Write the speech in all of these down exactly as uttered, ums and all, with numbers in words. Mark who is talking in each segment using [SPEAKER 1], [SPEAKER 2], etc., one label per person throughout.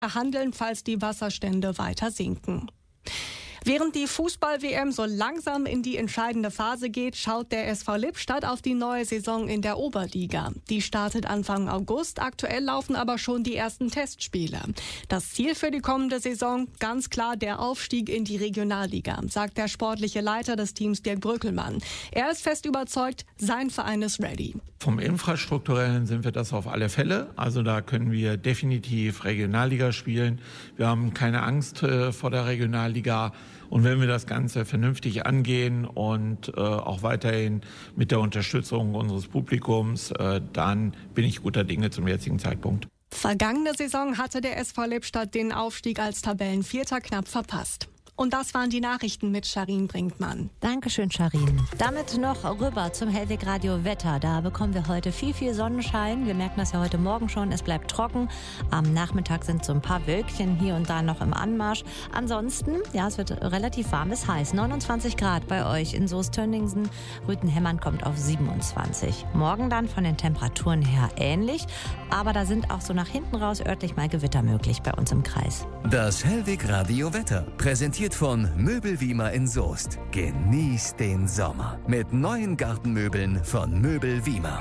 [SPEAKER 1] handeln, falls die Wasserstände weiter sinken. Während die Fußball-W M so langsam in die entscheidende Phase geht, schaut der S V Lippstadt auf die neue Saison in der Oberliga. Die startet Anfang August, aktuell laufen aber schon die ersten Testspiele. Das Ziel für die kommende Saison, ganz klar der Aufstieg in die Regionalliga, sagt der sportliche Leiter des Teams Dirk Bröckelmann. Er ist fest überzeugt, sein Verein ist ready.
[SPEAKER 2] Vom Infrastrukturellen sind wir das auf alle Fälle. Also da können wir definitiv Regionalliga spielen. Wir haben keine Angst äh, vor der Regionalliga. Und wenn wir das Ganze vernünftig angehen und äh, auch weiterhin mit der Unterstützung unseres Publikums, äh, dann bin ich guter Dinge zum jetzigen Zeitpunkt.
[SPEAKER 1] Vergangene Saison hatte der S V Lippstadt den Aufstieg als Tabellenvierter knapp verpasst. Und das waren die Nachrichten mit Sharin Brinkmann.
[SPEAKER 3] Dankeschön, Sharin. Damit noch rüber zum Hellweg Radio Wetter. Da bekommen wir heute viel, viel Sonnenschein. Wir merken das ja heute Morgen schon. Es bleibt trocken. Am Nachmittag sind so ein paar Wölkchen hier und da noch im Anmarsch. Ansonsten, ja, es wird relativ warm bis heiß. neunundzwanzig Grad bei euch in Soest-Tönningsen. Rüthen-Hemmern kommt auf siebenundzwanzig. Morgen dann von den Temperaturen her ähnlich. Aber da sind auch so nach hinten raus örtlich mal Gewitter möglich bei uns im Kreis.
[SPEAKER 4] Das Hellweg Radio Wetter präsentiert von Möbel Wiemer in Soest. Genießt den Sommer mit neuen Gartenmöbeln von Möbel Wiemer.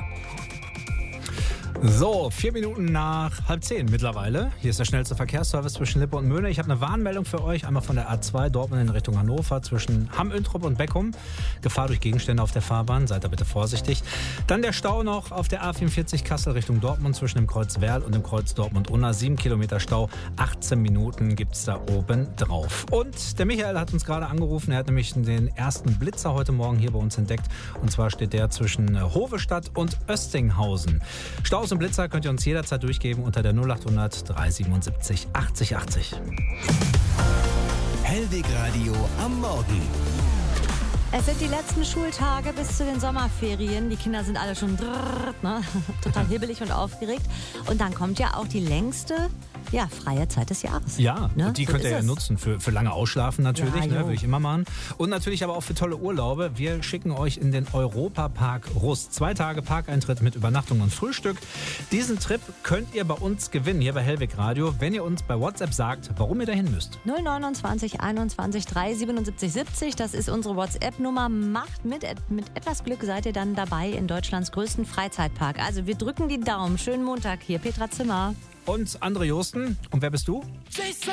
[SPEAKER 5] So, vier Minuten nach halb zehn mittlerweile. Hier ist der schnellste Verkehrsservice zwischen Lippe und Möhne. Ich habe eine Warnmeldung für euch. Einmal von der A zwei Dortmund in Richtung Hannover zwischen Hamm-Öntrup und Beckum. Gefahr durch Gegenstände auf der Fahrbahn. Seid da bitte vorsichtig. Dann der Stau noch auf der A vierundvierzig Kassel Richtung Dortmund zwischen dem Kreuz Werl und dem Kreuz Dortmund-Unna. Sieben Kilometer Stau. achtzehn Minuten gibt's da oben drauf. Und der Michael hat uns gerade angerufen. Er hat nämlich den ersten Blitzer heute Morgen hier bei uns entdeckt. Und zwar steht der zwischen Hovestadt und Östinghausen. Staus und Blitzer könnt ihr uns jederzeit durchgeben unter der null achthundert dreihundertsiebenundsiebzig achtzig achtzig.
[SPEAKER 4] Hellweg Radio am Morgen.
[SPEAKER 3] Es sind die letzten Schultage bis zu den Sommerferien. Die Kinder sind alle schon drrr, ne? total hibbelig und aufgeregt. Und dann kommt ja auch die längste, ja, freie Zeit des Jahres.
[SPEAKER 5] Ja,
[SPEAKER 3] ne?
[SPEAKER 5] und die
[SPEAKER 3] so
[SPEAKER 5] könnt ihr ja
[SPEAKER 3] es.
[SPEAKER 5] nutzen für, für lange Ausschlafen natürlich,
[SPEAKER 3] Ja,
[SPEAKER 5] ne, würde ich immer machen. Und natürlich aber auch für tolle Urlaube. Wir schicken euch in den Europapark Rust. Zwei Tage Parkeintritt mit Übernachtung und Frühstück. Diesen Trip könnt ihr bei uns gewinnen, hier bei Hellweg Radio, wenn ihr uns bei WhatsApp sagt, warum ihr dahin müsst.
[SPEAKER 3] null neunundzwanzig einundzwanzig dreihundertsiebenundsiebzig siebzig, das ist unsere WhatsApp-Nummer. Macht mit, mit etwas Glück seid ihr dann dabei in Deutschlands größten Freizeitpark. Also wir drücken die Daumen. Schönen Montag hier. Petra Zimmer.
[SPEAKER 5] Und André Josten. Und wer bist du?